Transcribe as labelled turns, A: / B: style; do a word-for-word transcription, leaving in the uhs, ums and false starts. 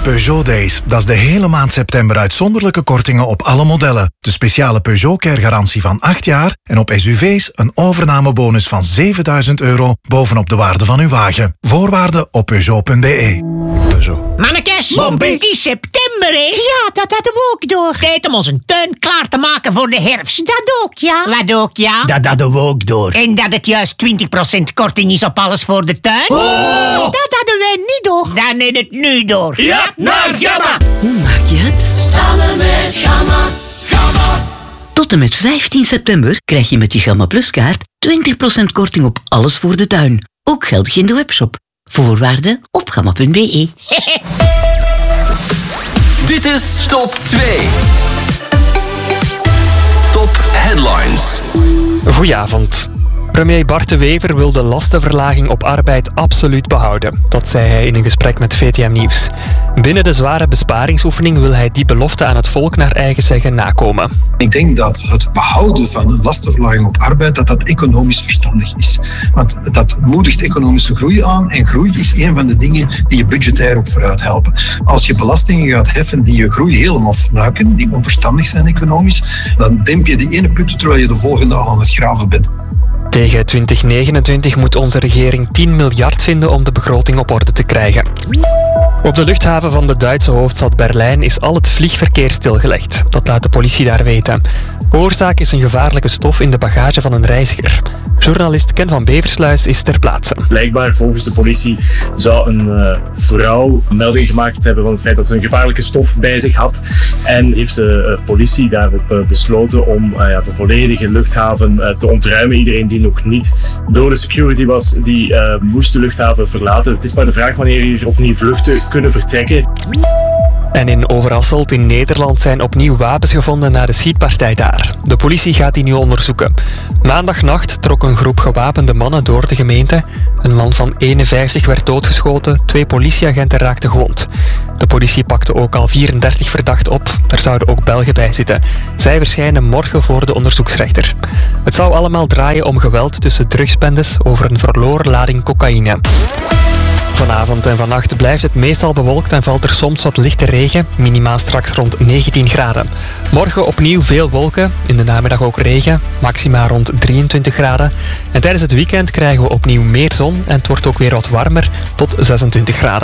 A: Peugeot Days. Dat is de hele maand september uitzonderlijke kortingen op alle modellen. De speciale Peugeot Care garantie van acht jaar en op S U V's een overnamebonus van zevenduizend euro bovenop de waarde van uw wagen. Voorwaarden op peugeot punt b e. Peugeot.
B: Mannekes,
C: Bompie.
B: het is september, hè?
C: Ja, dat hadden we ook door.
B: Tijd om onze tuin klaar te maken voor de herfst.
C: Dat ook, ja.
B: Wat ook, ja?
D: Dat hadden we ook door.
B: En dat het juist twintig procent korting is op alles voor de tuin?
C: Dat hadden wij niet door.
B: Dan is het nu door.
C: Ja, naar Gamma.
E: Hoe maak je het?
C: Samen met Gamma. Gamma.
E: Tot en met vijftien september krijg je met je Gamma Plus kaart twintig procent korting op alles voor de tuin. Ook geldig in de webshop. Voorwaarden op gamma punt b e.
F: Dit is Top twee. Top Headlines.
G: Goedenavond. Premier Bart de Wever wil de lastenverlaging op arbeid absoluut behouden. Dat zei hij in een gesprek met V T M Nieuws. Binnen de zware besparingsoefening wil hij die belofte aan het volk naar eigen zeggen nakomen.
H: Ik denk dat het behouden van een lastenverlaging op arbeid, dat dat economisch verstandig is. Want dat moedigt economische groei aan en groei is een van de dingen die je budgetair ook vooruit helpen. Als je belastingen gaat heffen die je groei helemaal fnuiken, die onverstandig zijn economisch, dan demp je die ene put terwijl je de volgende al aan het graven bent.
G: Tegen twintig negenentwintig moet onze regering tien miljard vinden om de begroting op orde te krijgen. Op de luchthaven van de Duitse hoofdstad Berlijn is al het vliegverkeer stilgelegd. Dat laat de politie daar weten. Oorzaak is een gevaarlijke stof in de bagage van een reiziger. Journalist Ken van Beversluis is ter plaatse.
I: Blijkbaar volgens de politie zou een uh, vrouw melding gemaakt hebben van het feit dat ze een gevaarlijke stof bij zich had. En heeft de uh, politie daarop uh, besloten om uh, ja, de volledige luchthaven uh, te ontruimen. Iedereen die nog niet door de security was, die uh, moest de luchthaven verlaten. Het is maar de vraag wanneer hier opnieuw vluchten kunnen vertrekken.
G: En in Overasselt in Nederland zijn opnieuw wapens gevonden na de schietpartij daar. De politie gaat die nu onderzoeken. Maandagnacht trok een groep gewapende mannen door de gemeente. Een man van eenenvijftig werd doodgeschoten, twee politieagenten raakten gewond. De politie pakte ook al vierendertig verdachten op. Er zouden ook Belgen bij zitten. Zij verschijnen morgen voor de onderzoeksrechter. Het zou allemaal draaien om geweld tussen drugsbendes over een verloren lading cocaïne. Vanavond en vannacht blijft het meestal bewolkt en valt er soms wat lichte regen, minimaal straks rond negentien graden. Morgen opnieuw veel wolken, in de namiddag ook regen, maxima rond drieëntwintig graden. En tijdens het weekend krijgen we opnieuw meer zon en het wordt ook weer wat warmer, tot zesentwintig graden.